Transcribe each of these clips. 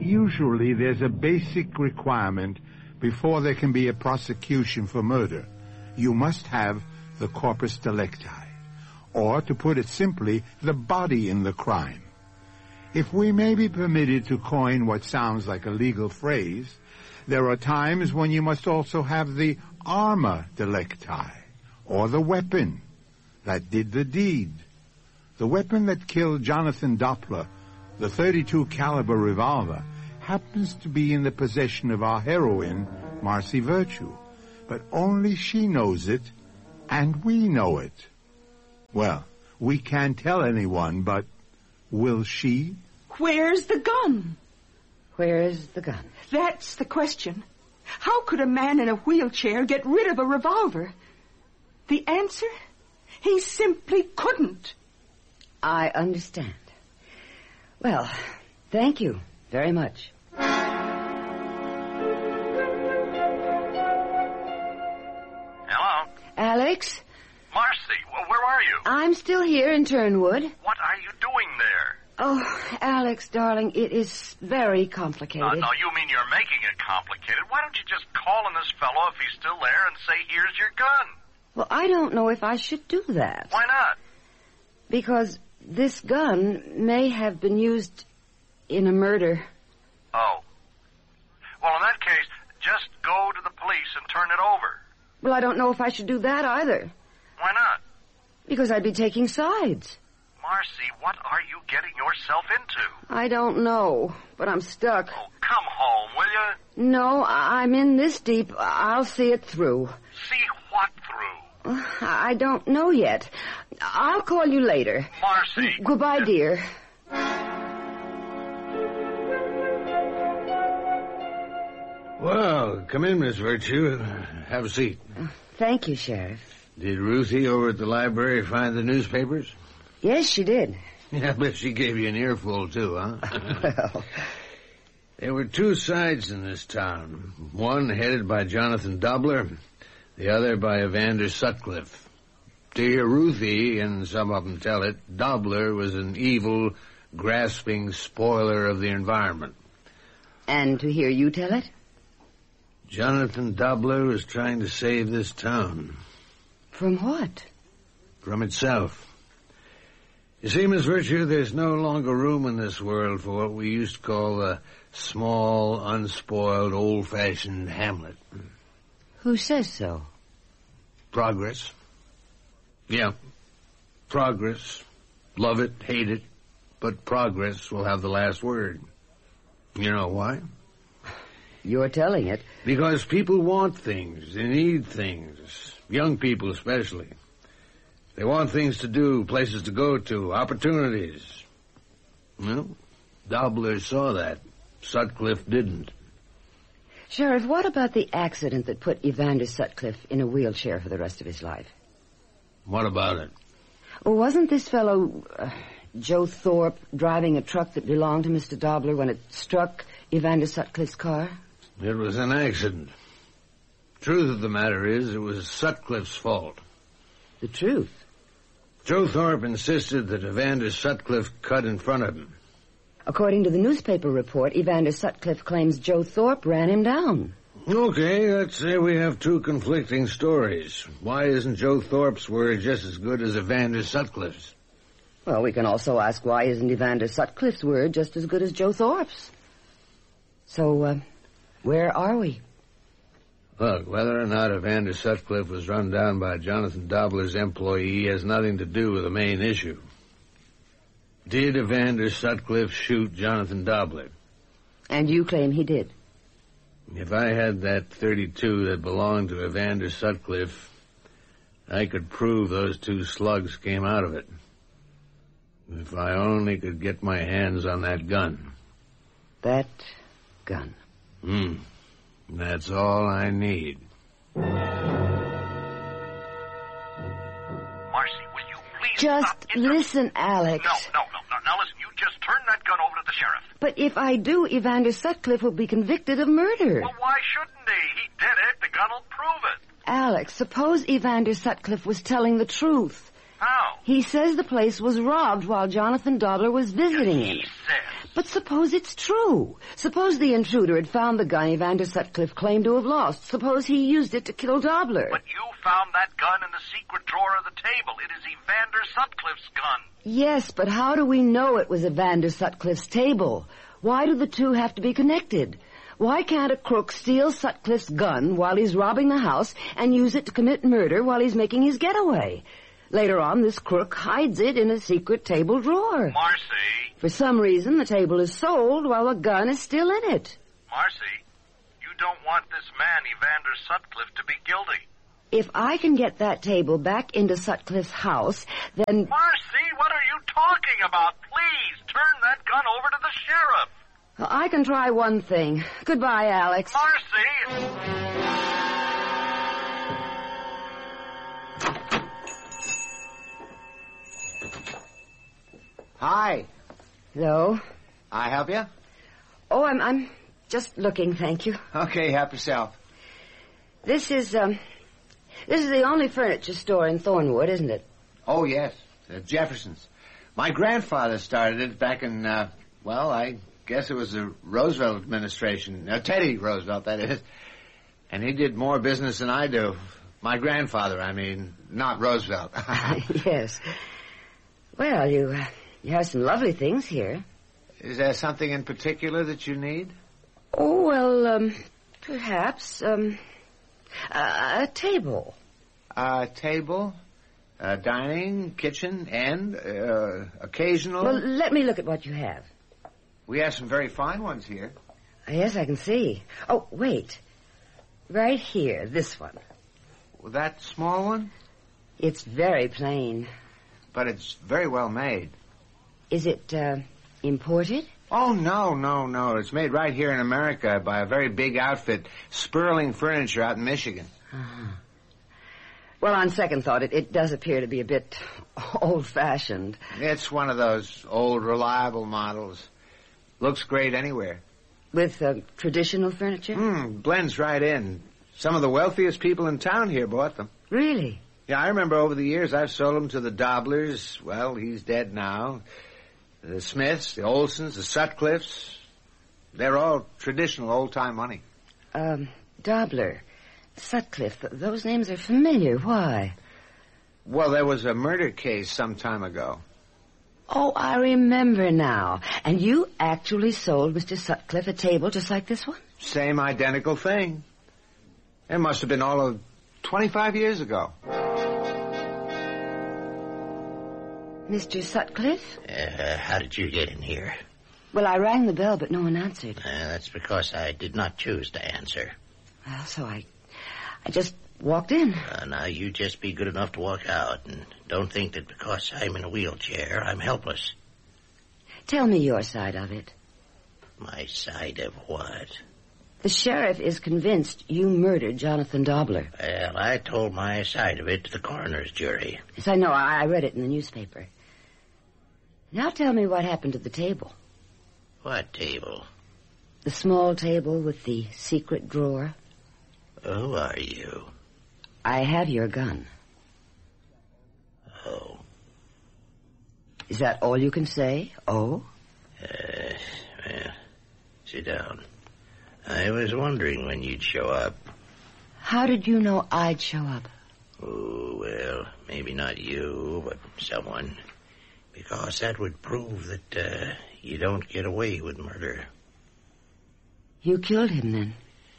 usually there's a basic requirement before there can be a prosecution for murder. You must have the corpus delicti, or, to put it simply, the body in the crime. If we may be permitted to coin what sounds like a legal phrase, there are times when you must also have the arma delicti, or the weapon that did the deed. The weapon that killed Jonathan Doppler, the .32 caliber revolver, happens to be in the possession of our heroine, Marcy Virtue. But only she knows it, and we know it. Well, we can't tell anyone, but will she? Where's the gun? Where's the gun? That's the question. How could a man in a wheelchair get rid of a revolver? The answer? He simply couldn't. I understand. Well, thank you very much. Hello? Alex? Marcy, where are you? I'm still here in Turnwood. What are you doing there? Oh, Alex, darling, it is very complicated. No, you mean you're making it complicated. Why don't you just call on this fellow if he's still there and say, here's your gun? Well, I don't know if I should do that. Why not? Because this gun may have been used in a murder. Oh. Well, in that case, just go to the police and turn it over. Well, I don't know if I should do that either. Why not? Because I'd be taking sides. Marcy, what are you getting yourself into? I don't know, but I'm stuck. Oh, come home, will you? No, I'm in this deep. I'll see it through. See what through? I don't know yet. I'll call you later. Marcy. Goodbye, dear. Well, come in, Miss Virtue. Have a seat. Thank you, Sheriff. Did Ruthie over at the library find the newspapers? Yes, she did. Yeah, I bet she gave you an earful, too, huh? Well, there were two sides in this town. One headed by Jonathan Doppler, the other by Evander Sutcliffe. To hear Ruthie, and some of them tell it, Doppler was an evil, grasping spoiler of the environment. and to hear you tell it? Jonathan Doppler was trying to save this town. From what? From itself. You see, Miss Virtue, there's no longer room in this world for what we used to call the small, unspoiled, old-fashioned hamlet. Who says so? Progress. Yeah, progress. Love it, hate it, but progress will have the last word. You know why? You're telling it. Because people want things. They need things. Young people especially. They want things to do, places to go to, opportunities. Well, Doppler saw that. Sutcliffe didn't. Sheriff, what about the accident that put Evander Sutcliffe in a wheelchair for the rest of his life? What about it? Well, wasn't this fellow, Joe Thorpe, driving a truck that belonged to Mr. Doppler when it struck Evander Sutcliffe's car? It was an accident. Truth of the matter is, it was Sutcliffe's fault. The truth? Joe Thorpe insisted that Evander Sutcliffe cut in front of him. According to the newspaper report, Evander Sutcliffe claims Joe Thorpe ran him down. Okay, let's say we have two conflicting stories. Why isn't Joe Thorpe's word just as good as Evander Sutcliffe's? Well, we can also ask why isn't Evander Sutcliffe's word just as good as Joe Thorpe's? So, where are we? Look, whether or not Evander Sutcliffe was run down by Jonathan Doppler's employee has nothing to do with the main issue. Did Evander Sutcliffe shoot Jonathan Doppler? And you claim he did? If I had that .32 that belonged to Evander Sutcliffe, I could prove those two slugs came out of it. If I only could get my hands on that gun. That gun. That's all I need. Marcy, will you please Just stop listen, Alex. No. Now listen, you just turn that gun over to the sheriff. But if I do, Evander Sutcliffe will be convicted of murder. Well, why shouldn't he? He did it. The gun will prove it. Alex, suppose Evander Sutcliffe was telling the truth. How? He says the place was robbed while Jonathan Doppler was visiting him. He says. But suppose it's true. Suppose the intruder had found the gun Evander Sutcliffe claimed to have lost. Suppose he used it to kill Dobler. But you found that gun in the secret drawer of the table. It is Evander Sutcliffe's gun. Yes, but how do we know it was Evander Sutcliffe's table? Why do the two have to be connected? Why can't a crook steal Sutcliffe's gun while he's robbing the house and use it to commit murder while he's making his getaway? Later on, this crook hides it in a secret table drawer. Marcy. For some reason, the table is sold while the gun is still in it. Marcy, you don't want this man, Evander Sutcliffe, to be guilty. If I can get that table back into Sutcliffe's house, then... Marcy, what are you talking about? Please, turn that gun over to the sheriff. I can try one thing. Goodbye, Alex. Marcy! Hi. Hello? I help you? Oh, I'm just looking, thank you. Okay, help yourself. This is the only furniture store in Thornwood, isn't it? Oh, yes. Jefferson's. My grandfather started it back in, I guess it was the Roosevelt administration. Teddy Roosevelt, that is. And he did more business than I do. My grandfather, I mean, not Roosevelt. Yes. Well, you have some lovely things here. Is there something in particular that you need? Oh, well, perhaps, a table. A table? Dining, kitchen, and, occasional... Well, let me look at what you have. We have some very fine ones here. Yes, I can see. Oh, wait. Right here, this one. Well, that small one? It's very plain. But it's very well made. Is it, imported? Oh, no. It's made right here in America by a very big outfit, Sperling Furniture out in Michigan. Uh-huh. Well, on second thought, it does appear to be a bit old-fashioned. It's one of those old, reliable models. Looks great anywhere. With traditional furniture? Blends right in. Some of the wealthiest people in town here bought them. Really? Yeah, I remember over the years I've sold them to the Doblers. Well, he's dead now. The Smiths, the Olsons, the Sutcliffes. They're all traditional old-time money. Dobler, Sutcliffe, those names are familiar. Why? Well, there was a murder case some time ago. Oh, I remember now. And you actually sold Mr. Sutcliffe a table just like this one? Same identical thing. It must have been all of 25 years ago. Mr. Sutcliffe? How did you get in here? Well, I rang the bell, but no one answered. That's because I did not choose to answer. Well, so I just walked in. Now, you just be good enough to walk out, and don't think that because I'm in a wheelchair, I'm helpless. Tell me your side of it. My side of what? The sheriff is convinced you murdered Jonathan Dobler. Well, I told my side of it to the coroner's jury. Yes, I know. I read it in the newspaper. Now tell me what happened to the table. What table? The small table with the secret drawer. Who are you? I have your gun. Oh. Is that all you can say? Oh? Well, sit down. I was wondering when you'd show up. How did you know I'd show up? Oh, well, maybe not you, but someone. Because that would prove that, you don't get away with murder. You killed him, then?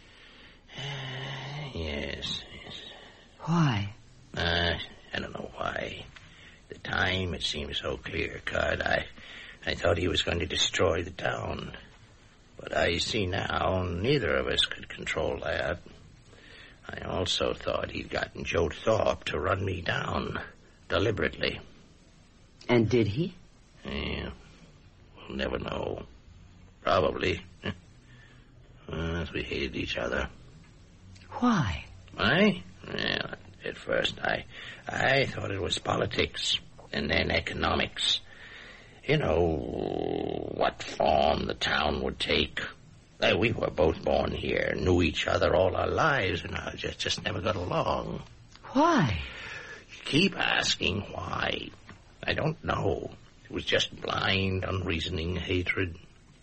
Yes. Why? I don't know why. At the time, it seemed so clear-cut. I thought he was going to destroy the town. But I see now neither of us could control that. I also thought he'd gotten Joe Thorpe to run me down, deliberately. And did he? Yeah, we'll never know. Probably. We hated each other. Why? Why? Well, at first I thought it was politics, and then economics. You know, what form the town would take. We were both born here, knew each other all our lives, and I just never got along. Why? Keep asking why. I don't know. It was just blind, unreasoning hatred.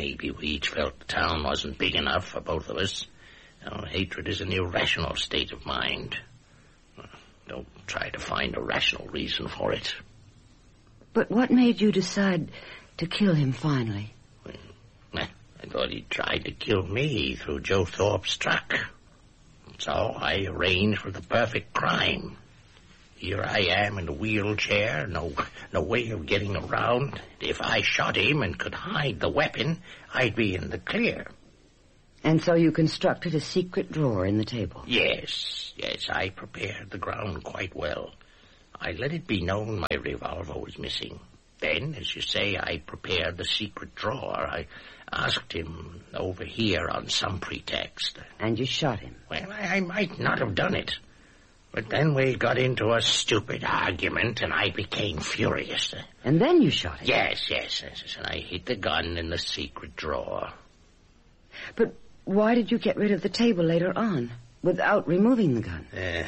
maybe we each felt the town wasn't big enough for both of us. Hatred is an irrational state of mind. Don't try to find a rational reason for it. But what made you decide to kill him finally? I thought he tried to kill me through Joe Thorpe's truck. So I arranged for the perfect crime. Here I am in a wheelchair, no way of getting around. If I shot him and could hide the weapon, I'd be in the clear. And so you constructed a secret drawer in the table? Yes, I prepared the ground quite well. I let it be known my revolver was missing. Then, as you say, I prepared the secret drawer. I asked him over here on some pretext. And you shot him? Well, I might not have done it. But then we got into a stupid argument, and I became furious. And then you shot him? Yes, and I hid the gun in the secret drawer. But why did you get rid of the table later on, without removing the gun?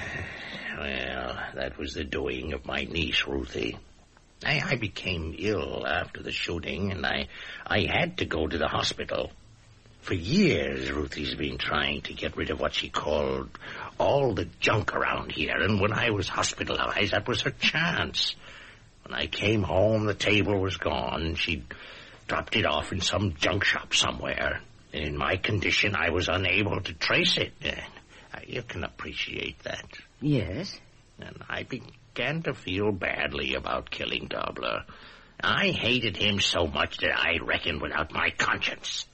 Well, that was the doing of my niece, Ruthie. I became ill after the shooting, and I had to go to the hospital. For years, Ruthie's been trying to get rid of what she called all the junk around here, and when I was hospitalized, that was her chance. When I came home, the table was gone. She'd dropped it off in some junk shop somewhere. In my condition, I was unable to trace it. You can appreciate that. Yes. And I began to feel badly about killing Dobler. I hated him so much that I reckoned without my conscience.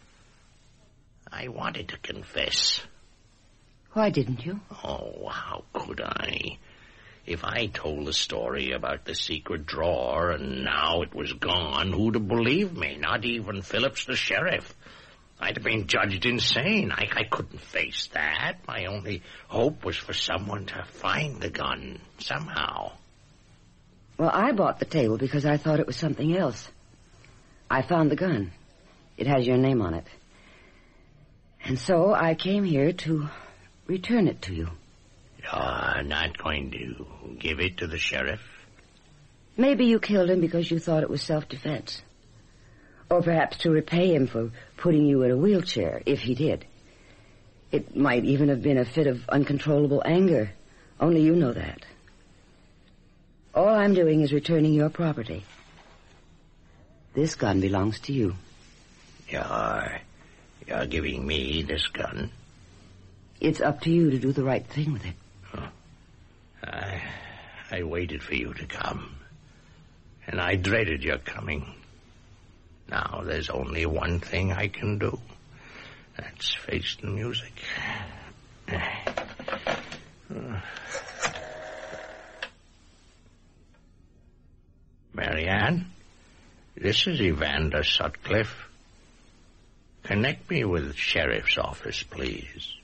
I wanted to confess. Why didn't you? Oh, how could I? If I told the story about the secret drawer and now it was gone, who'd have believed me? Not even Phillips the sheriff. I'd have been judged insane. I couldn't face that. My only hope was for someone to find the gun, somehow. Well, I bought the table because I thought it was something else. I found the gun. It has your name on it. And so I came here to return it to you. You're not going to give it to the sheriff? Maybe you killed him because you thought it was self-defense. Or perhaps to repay him for putting you in a wheelchair, if he did. It might even have been a fit of uncontrollable anger. Only you know that. All I'm doing is returning your property. This gun belongs to you. You're giving me this gun? It's up to you to do the right thing with it. I waited for you to come. And I dreaded your coming. Now there's only one thing I can do. That's face the music. Marianne, this is Evander Sutcliffe. Connect me with the sheriff's office, please.